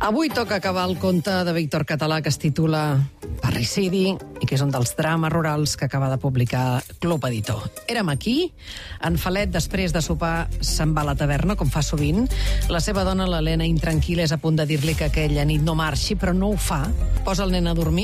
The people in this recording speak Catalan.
Avui toca acabar el conte de Víctor Català que es titula Parricidi i que és un dels drames rurals que acaba de publicar Club Editor. Érem aquí, en Falet, després de sopar, se'n va a la taverna, com fa sovint. La seva dona, l'Helena, intranquil·la, és a punt de dir-li que aquella nit no marxi, però no ho fa. Posa el nen a dormir